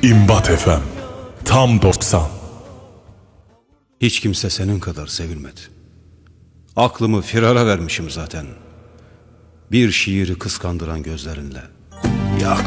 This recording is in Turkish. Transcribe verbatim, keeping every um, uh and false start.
İmbat F M tam doksan. Hiç kimse senin kadar sevilmedi. Aklımı firara vermişim zaten. Bir şiiri kıskandıran gözlerinle. Ya